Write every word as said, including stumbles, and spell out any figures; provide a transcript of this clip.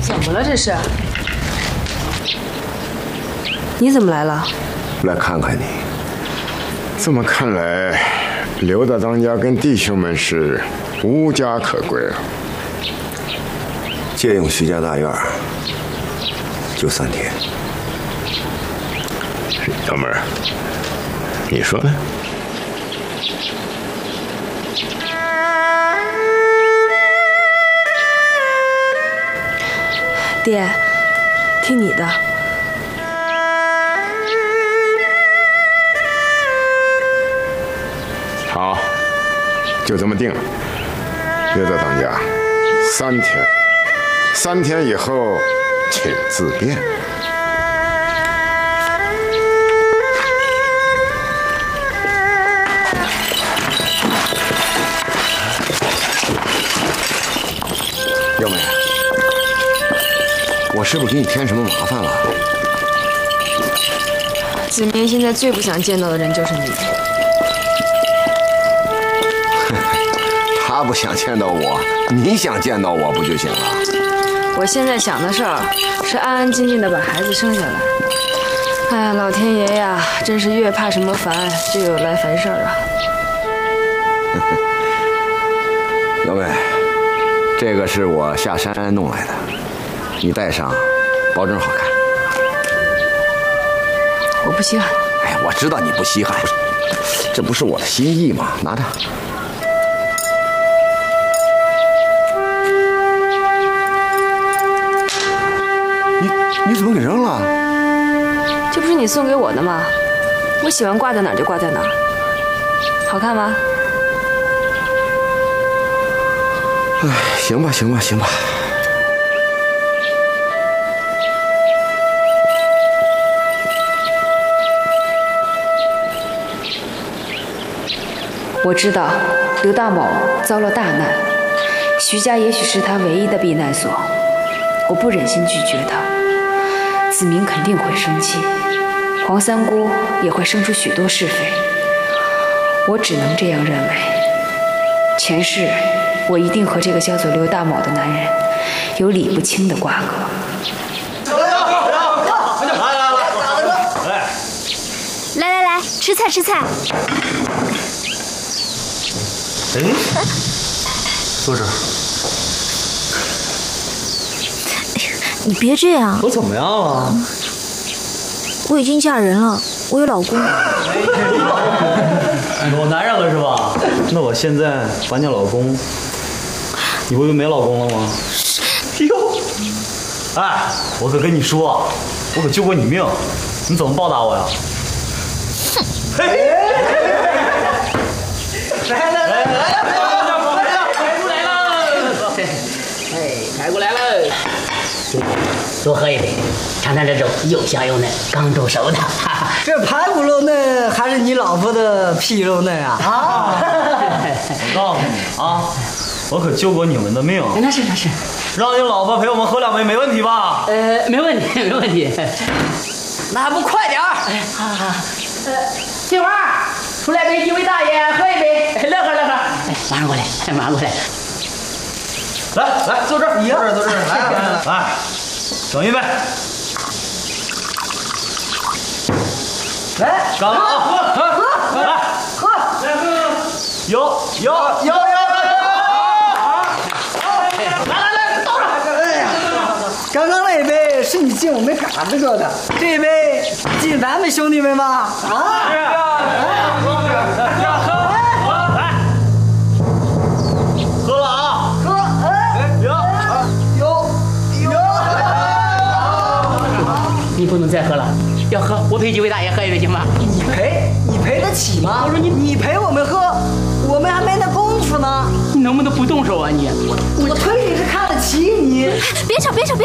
怎么了这是？你怎么来了？ 来看看你。这么看来，刘大当家跟弟兄们是无家可归了。借用徐家大院，就三天。小妹儿，你说呢？ 爹，听你的。 好，就这么定了。刘大当家，三天，三天以后请自便。幺妹，我是不是给你添什么麻烦了？ 子明现在最不想见到的人就是你。 他不想见到我，你想见到我不就行了？ 我现在想的事儿是安安静静的把孩子生下来。哎呀，老天爷呀，真是越怕什么烦，就有来烦事儿啊！ 幺妹，这个是我下山弄来的，你戴上，保证好看。 我不稀罕。 哎，我知道你不稀罕，这不是我的心意吗？拿着。你你怎么给扔了？ 这不是你送给我的吗？我喜欢挂在哪儿就挂在哪儿，好看吗？ 哎，行吧，行吧，行吧。 我知道刘大某遭了大难，徐家也许是他唯一的避难所。我不忍心拒绝他，子明肯定会生气，黄三姑也会生出许多是非。我只能这样认为。前世我一定和这个叫做刘大某的男人有理不清的瓜葛。 来来来，吃菜吃菜。 哎，坐这儿。 你别这样。 我怎么样了？ 我已经嫁人了，我有老公。 有男人了是吧？那我现在把你老公，你不就没老公了吗？哟，哎，我可跟你说，我可救过你命，你怎么报答我呀？哼！嘿，来来来来来，排骨来了！ 哎，排骨来了！多喝一杯，尝尝这粥又香又嫩，刚煮熟的。 这排骨肉嫩还是你老婆的屁肉嫩啊？ 啊！ 我告诉你啊，我可救过你们的命。 那是那是， 让你老婆陪我们喝两杯没问题吧？ 呃，没问题没问题。 那还不快点儿？ 哎，好好好。呃，金花，出来给几位大爷喝一杯，乐呵乐呵。哎，马上过来，马上过来。 来来，坐这儿，坐这儿，坐这儿，来来来来，整一杯。 来， 干了啊！喝喝喝，来喝， 来喝，有有有有有。来来来，倒上。 哎呀，刚刚那一杯是你敬我们嘎子哥的，这一杯敬咱们兄弟们吧？啊！ 是啊，喝，喝，来，喝了啊！ 喝，哎， 有有有。 你不能再喝了，要喝我陪几位大爷喝一杯行吗？ 你赔？你赔得起吗？我说你，你陪我们喝，我们还没那功夫呢。 你能不能不动手啊你？ 我推你是看得起你。 别吵别吵别。